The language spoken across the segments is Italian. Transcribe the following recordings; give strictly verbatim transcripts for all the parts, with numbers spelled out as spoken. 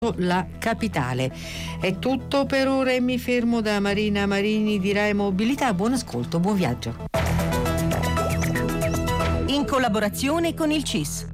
la capitale. È tutto per ora e mi fermo da Marina Marini di Rai Mobilità. Buon ascolto, buon viaggio. In collaborazione con il C I S.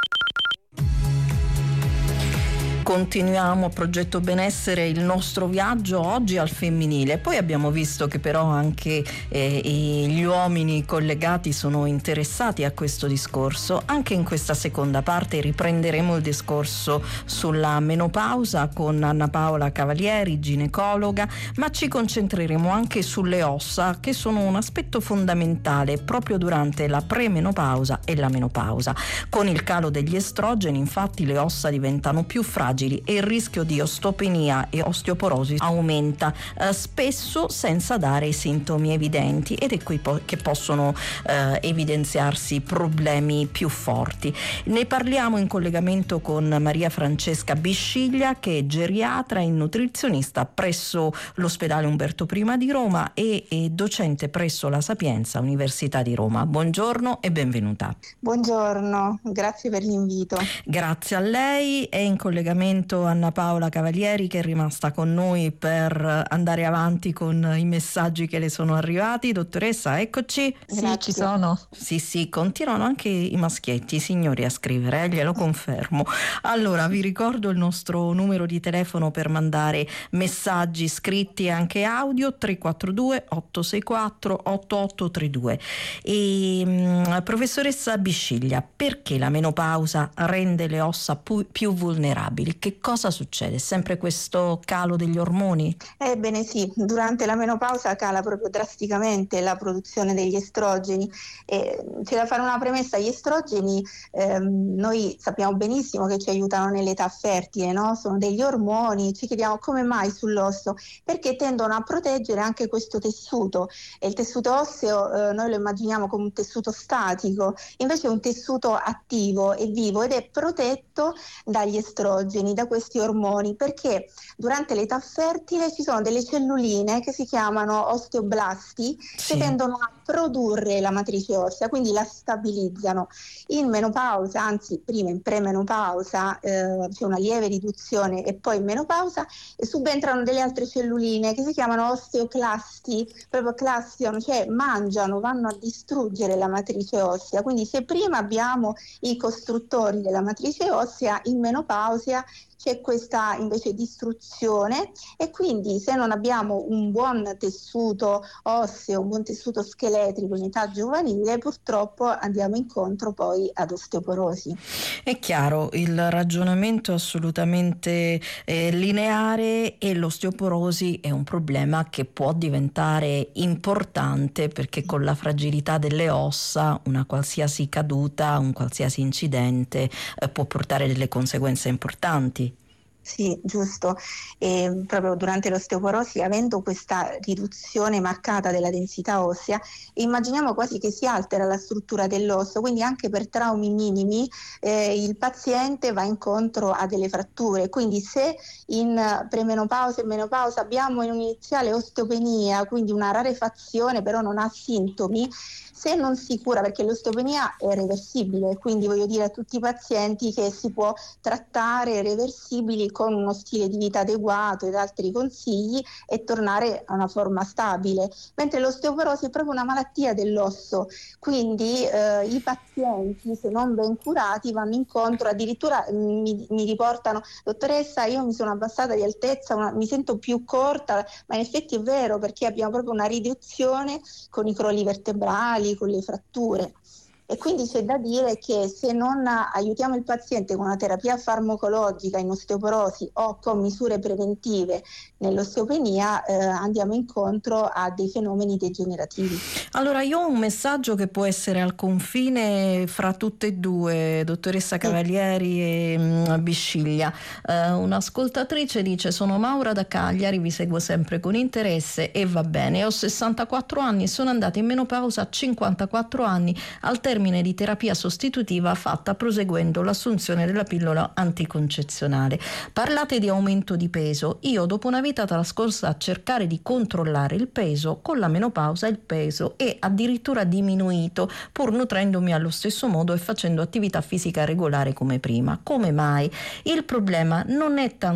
Continuiamo Progetto Benessere, il nostro viaggio oggi al femminile. Poi abbiamo visto che però anche eh, gli uomini collegati sono interessati a questo discorso. Anche in questa seconda parte riprenderemo il discorso sulla menopausa con Anna Paola Cavalieri, ginecologa, ma ci concentreremo anche sulle ossa, che sono un aspetto fondamentale proprio durante la premenopausa e la menopausa. Con il calo degli estrogeni, infatti, le ossa diventano più fragili e il rischio di osteopenia e osteoporosi aumenta, eh, spesso senza dare sintomi evidenti, ed è qui po- che possono eh, evidenziarsi problemi più forti. Ne parliamo in collegamento con Maria Francesca Bisciglia, che è geriatra e nutrizionista presso l'ospedale Umberto I di Roma e è docente presso la Sapienza Università di Roma. Buongiorno e benvenuta. Buongiorno, grazie per l'invito. Grazie a lei. È in collegamento Anna Paola Cavalieri, che è rimasta con noi per andare avanti con i messaggi che le sono arrivati. Dottoressa, eccoci. Grazie. Sì, ci sono. Sì, sì, continuano anche i maschietti, i signori a scrivere, eh, glielo confermo. Allora, vi ricordo il nostro numero di telefono per mandare messaggi scritti e anche audio: tre quattro due otto sei quattro otto otto tre due. E mh, professoressa Bisciglia, perché la menopausa rende le ossa pu- più vulnerabili? Che cosa succede? Sempre questo calo degli ormoni? Ebbene sì, durante la menopausa cala proprio drasticamente la produzione degli estrogeni. E c'è da fare una premessa: gli estrogeni ehm, noi sappiamo benissimo che ci aiutano nell'età fertile, no? Sono degli ormoni. Ci chiediamo come mai sull'osso, perché tendono a proteggere anche questo tessuto, e il tessuto osseo eh, noi lo immaginiamo come un tessuto statico, invece è un tessuto attivo e vivo, ed è protetto dagli estrogeni, da questi ormoni, perché durante l'età fertile ci sono delle celluline che si chiamano osteoblasti, sì, che tendono a produrre la matrice ossea, quindi la stabilizzano. In menopausa, anzi prima in premenopausa, eh, c'è una lieve riduzione, e poi in menopausa e subentrano delle altre celluline che si chiamano osteoclasti, proprio classiano, cioè mangiano, vanno a distruggere la matrice ossea. Quindi se prima abbiamo i costruttori della matrice ossea, in menopausa c'è questa invece distruzione, e quindi se non abbiamo un buon tessuto osseo, un buon tessuto scheletrico in età giovanile, purtroppo andiamo incontro poi ad osteoporosi. È chiaro, il ragionamento è assolutamente eh, lineare, e l'osteoporosi è un problema che può diventare importante, perché con la fragilità delle ossa una qualsiasi caduta, un qualsiasi incidente eh, può portare delle conseguenze importanti. Sì, giusto. E proprio durante l'osteoporosi, avendo questa riduzione marcata della densità ossea, immaginiamo quasi che si altera la struttura dell'osso, quindi anche per traumi minimi eh, il paziente va incontro a delle fratture. Quindi se in premenopausa e menopausa abbiamo in un'iniziale osteopenia, quindi una rarefazione, però non ha sintomi, se non si cura, perché l'osteopenia è reversibile, quindi voglio dire a tutti i pazienti che si può trattare reversibili con uno stile di vita adeguato ed altri consigli, e tornare a una forma stabile, mentre l'osteoporosi è proprio una malattia dell'osso, quindi eh, i pazienti, se non ben curati, vanno incontro, addirittura mi, mi riportano: dottoressa, io mi sono abbassata di altezza, una, mi sento più corta, ma in effetti è vero, perché abbiamo proprio una riduzione con i crolli vertebrali, con le fratture. E quindi c'è da dire che se non aiutiamo il paziente con una terapia farmacologica in osteoporosi o con misure preventive nell'osteopenia, eh, andiamo incontro a dei fenomeni degenerativi. Allora, io ho un messaggio che può essere al confine fra tutte e due, dottoressa Cavalieri e mh, Bisciglia. Uh, un'ascoltatrice dice: sono Maura da Cagliari, vi seguo sempre con interesse e va bene, ho sessantaquattro anni, sono andata in menopausa a cinquantaquattro anni al termine termine di terapia sostitutiva fatta proseguendo l'assunzione della pillola anticoncezionale. Parlate di aumento di peso. Io dopo una vita trascorsa a cercare di controllare il peso, con la menopausa il peso è addirittura diminuito, pur nutrendomi allo stesso modo e facendo attività fisica regolare come prima. Come mai? Il problema non è tanto